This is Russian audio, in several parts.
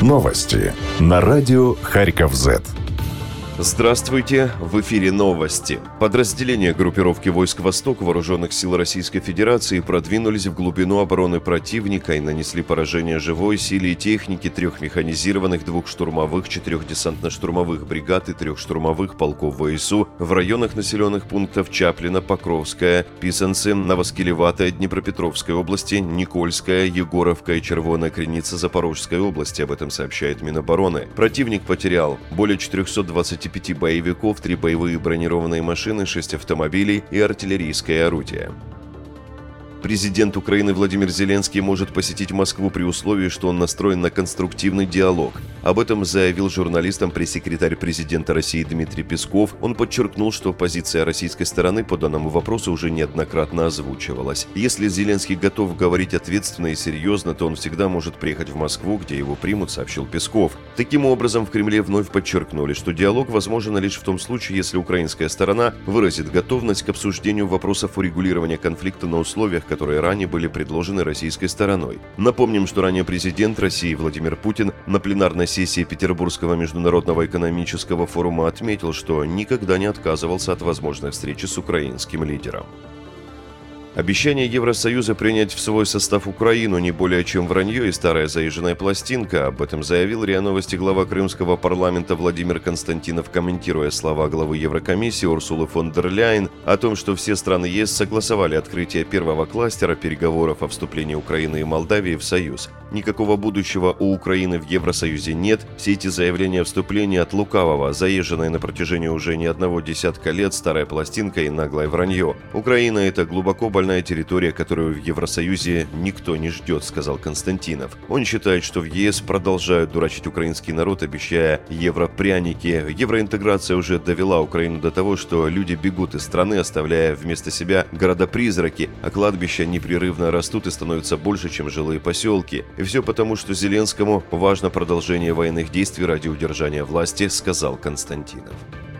Новости на радио Харьков-Z. Здравствуйте! В эфире новости. Подразделения группировки войск «Восток» Вооруженных сил Российской Федерации продвинулись в глубину обороны противника и нанесли поражение живой силе и технике 3 механизированных, 2 штурмовых, 4 десантно-штурмовых бригад и 3 штурмовых полков ВСУ в районах населенных пунктов Чаплино, Покровская, Писанцы, Новоскелеватая, Днепропетровской области, Никольская, Егоровка и Червоная Криница Запорожской области. Об этом сообщает Минобороны. Противник потерял более 425 боевиков, 3 боевые бронированные машины, 6 автомобилей и артиллерийское орудие. Президент Украины Владимир Зеленский может посетить Москву при условии, что он настроен на конструктивный диалог. Об этом заявил журналистам пресс-секретарь президента России Дмитрий Песков. Он подчеркнул, что позиция российской стороны по данному вопросу уже неоднократно озвучивалась. Если Зеленский готов говорить ответственно и серьезно, то он всегда может приехать в Москву, где его примут, сообщил Песков. Таким образом, в Кремле вновь подчеркнули, что диалог возможен лишь в том случае, если украинская сторона выразит готовность к обсуждению вопросов урегулирования конфликта на условиях, которые ранее были предложены российской стороной. Напомним, что ранее президент России Владимир Путин на пленарной сессии Петербургского международного экономического форума отметил, что никогда не отказывался от возможной встречи с украинским лидером. Обещание Евросоюза принять в свой состав Украину не более чем вранье и старая заезженная пластинка. Об этом заявил РИА Новости глава крымского парламента Владимир Константинов, комментируя слова главы Еврокомиссии Урсулы фон дер Ляйен о том, что все страны ЕС согласовали открытие первого кластера переговоров о вступлении Украины и Молдавии в Союз. Никакого будущего у Украины в Евросоюзе нет. Все эти заявления о вступлении от лукавого, заезженная на протяжении уже не одного десятка лет старая пластинка и наглое вранье. Украина – это глубоко больная территория, которую в Евросоюзе никто не ждет, сказал Константинов. Он считает, что в ЕС продолжают дурачить украинский народ, обещая европряники. Евроинтеграция уже довела Украину до того, что люди бегут из страны, оставляя вместо себя города-призраки, а кладбища непрерывно растут и становятся больше, чем жилые поселки. И все потому, что Зеленскому важно продолжение военных действий ради удержания власти, сказал Константинов.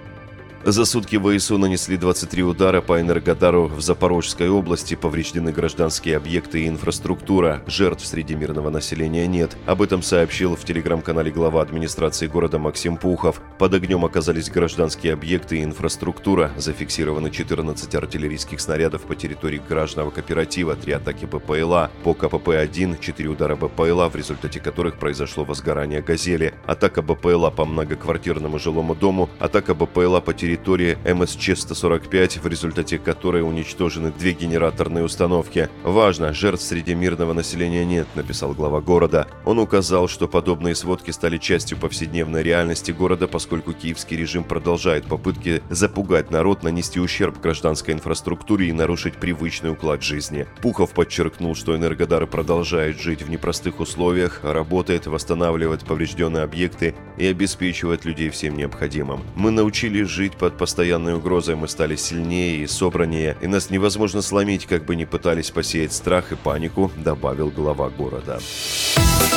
За сутки ВСУ нанесли 23 удара по Энергодару в Запорожской области, повреждены гражданские объекты и инфраструктура. Жертв среди мирного населения нет. Об этом сообщил в телеграм-канале глава администрации города Максим Пухов. Под огнем оказались гражданские объекты и инфраструктура. Зафиксированы 14 артиллерийских снарядов по территории гаражного кооператива, 3 атаки БПЛА. По КПП-1 4 удара БПЛА, в результате которых произошло возгорание «Газели». Атака БПЛА по многоквартирному жилому дому. Атака БПЛА по территории МСЧ-145, в результате которой уничтожены 2 генераторные установки. Важно, жертв среди мирного населения нет, написал глава города. Он указал, что подобные сводки стали частью повседневной реальности города, поскольку киевский режим продолжает попытки запугать народ, нанести ущерб гражданской инфраструктуре и нарушить привычный уклад жизни. Пухов подчеркнул, что Энергодар продолжает жить в непростых условиях, работает, восстанавливает поврежденные объекты и обеспечивает людей всем необходимым. Мы научились жить под постоянной угрозой, мы стали сильнее и собраннее, и нас невозможно сломить, как бы ни пытались посеять страх и панику, добавил глава города.